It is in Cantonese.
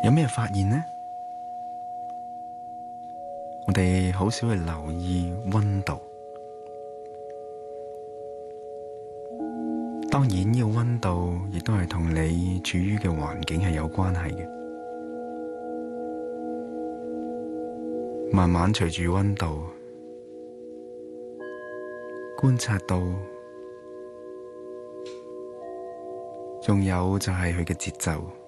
有咩發現呢？我哋好少去留意溫度。當然，呢個溫度亦都係同你處於嘅環境係有關係嘅。慢慢隨住溫度，觀察到，仲有就係佢嘅節奏。